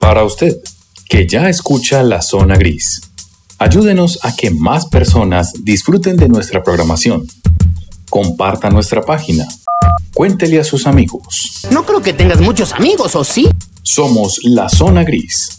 Para usted, que ya escucha La Zona Gris, ayúdenos a que más personas disfruten de nuestra programación. Comparta nuestra página. Cuéntele a sus amigos. No creo que tengas muchos amigos, ¿o sí? Somos La Zona Gris.